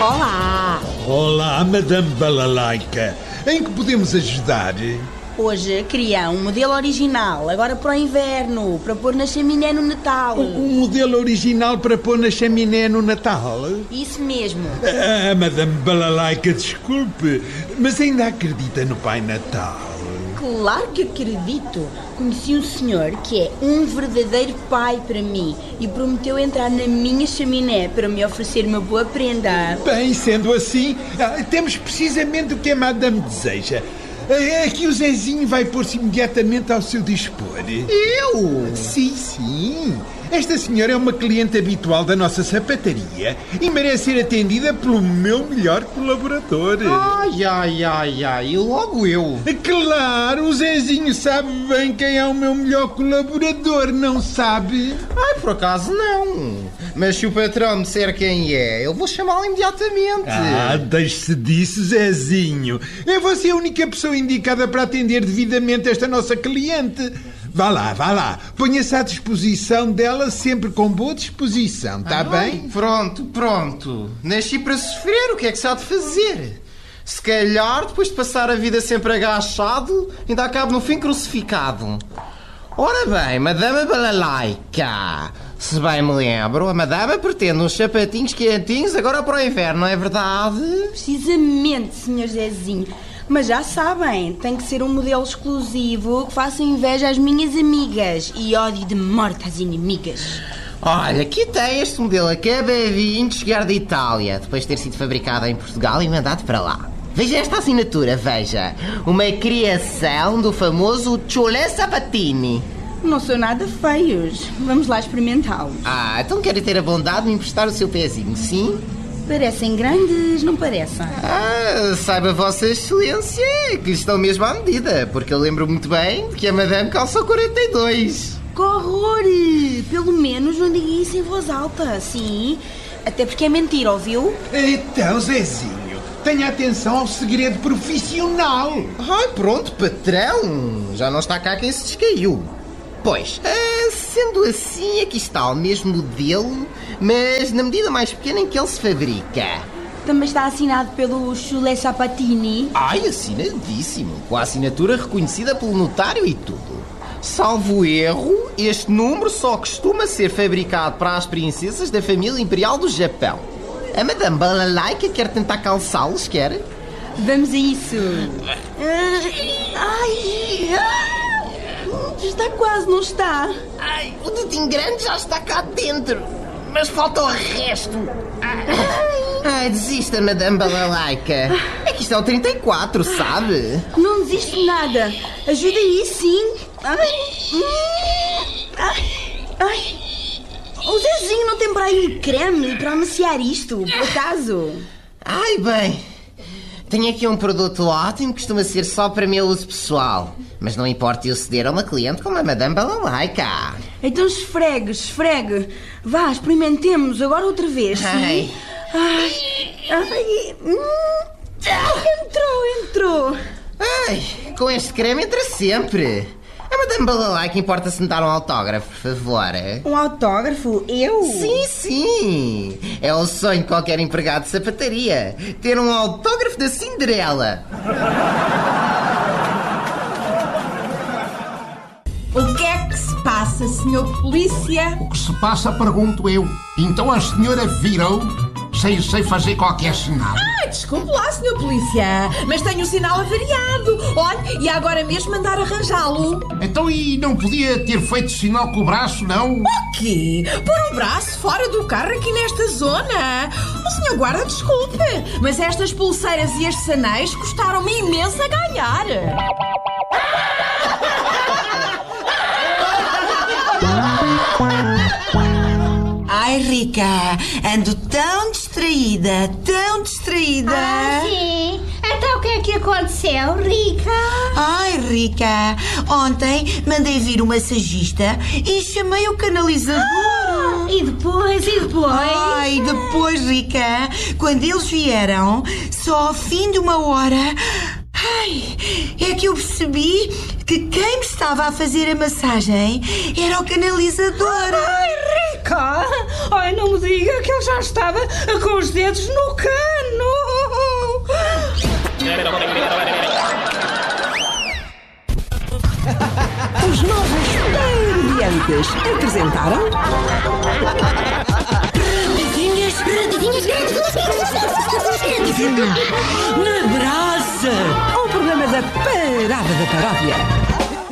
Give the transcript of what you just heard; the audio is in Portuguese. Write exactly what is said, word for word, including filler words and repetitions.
Olá! Olá, Madame Balalaica. Em que podemos ajudar? Hoje queria um modelo original, agora para o inverno, para pôr na chaminé no Natal. Um modelo original para pôr na chaminé no Natal? Isso mesmo. Ah, Madame Balalaica, desculpe, mas ainda acredita no Pai Natal? Claro que acredito. Conheci um senhor que é um verdadeiro pai para mim e prometeu entrar na minha chaminé para me oferecer uma boa prenda. Bem, sendo assim, temos precisamente o que a Madame deseja. Aqui o Zezinho vai pôr-se imediatamente ao seu dispor. Eu? Sim, sim. Esta senhora é uma cliente habitual da nossa sapataria e merece ser atendida pelo meu melhor colaborador. Ai, ai, ai, ai, e logo eu. Claro, o Zezinho sabe bem quem é o meu melhor colaborador, não sabe? Ai, por acaso não. Mas se o patrão me disser quem é, eu vou chamá-lo imediatamente. Ah, deixe-se disso, Zezinho. É você a única pessoa indicada para atender devidamente esta nossa cliente. Vá lá, vá lá. Ponha-se à disposição dela sempre com boa disposição, está ah, bem? Pronto, pronto. Nasci para sofrer, o que é que se há de fazer? Se calhar, depois de passar a vida sempre agachado, ainda acabo no fim crucificado. Ora bem, Madame Balalaica, se bem me lembro, a Madame pretende uns sapatinhos quentinhos agora para o inverno, não é verdade? Precisamente, senhor Zezinho. Mas já sabem, tem que ser um modelo exclusivo que faça inveja às minhas amigas e ódio de morte às inimigas. Olha, aqui tem este modelo acabadinho de chegar da Itália, depois de ter sido fabricado em Portugal e mandado para lá. Veja esta assinatura, veja. Uma criação do famoso Chulé Sapatini. Não são nada feios. Vamos lá experimentá-los. Ah, então quero ter a bondade de me emprestar o seu pezinho, sim? Parecem grandes, não parecem? Ah, saiba Vossa Excelência que estão mesmo à medida, porque eu lembro muito bem de que a Madame calçou quarenta e dois. Que horror! Pelo menos não diga isso em voz alta, sim. Até porque é mentira, ouviu? Então, Zezinho, tenha atenção ao segredo profissional. Ai, pronto, patrão. Já não está cá quem se descaiu. Pois, ah, sendo assim, aqui está o mesmo modelo, mas na medida mais pequena em que ele se fabrica. Também está assinado pelo Chulé Sapatini. Ai, assinadíssimo, com a assinatura reconhecida pelo notário e tudo. Salvo erro, este número só costuma ser fabricado para as princesas da família imperial do Japão. A Madame Balalaica quer tentar calçá-los, quer? Vamos a isso. Ai, está quase, não está? Ai, o dedinho grande já está cá dentro, mas falta o resto. Ai, ai desista, Madame Balalaica. É que isto é o trinta e quatro, sabe? Não desiste nada. Ajuda aí, sim. Ai, ai, ai. O Zezinho não tem para aí um creme para amaciar isto, por acaso? Ai, bem, tenho aqui um produto ótimo que costuma ser só para meu uso pessoal. Mas não importa eu ceder a uma cliente como a Madame Balalaica. Então esfregue, esfregue. Vá, experimentemos agora outra vez, sim? Ai. Ai, ai. Hum. Entrou, entrou. Ai, com este creme entra sempre. A Madame Balalaica importa-se me dar um autógrafo, por favor. Um autógrafo? Eu? Sim, sim. É o sonho de qualquer empregado de sapataria. Ter um autógrafo da Cinderela. O que é que se passa, senhor Polícia? O que se passa, pergunto eu. Então a senhora virou sem, sem fazer qualquer sinal. Ai, desculpe lá, senhor Polícia, mas tenho o sinal avariado. Olha, e agora mesmo mandar arranjá-lo. Então e não podia ter feito sinal com o braço, não? O quê? Pôr o braço fora do carro aqui nesta zona? O senhor guarda, desculpe, mas estas pulseiras e estes anéis custaram-me imenso a ganhar. Ai, Rica, ando tão distraída, tão distraída. Ah, sim? Então o que é que aconteceu, Rica? Ai, Rica, ontem mandei vir o massagista e chamei o canalizador. Ah, e depois, e depois? Ai, depois, Rica, quando eles vieram, só ao fim de uma hora... Ai, é que eu percebi que quem me estava a fazer a massagem era o canalizador. Ai, Rica! cá. Ai, não me diga que ele já estava com os dedos no cano. Os novos Parodiantes apresentaram... Radinhas, radinhas, Na Brasa, o programa da Parada da Paródia.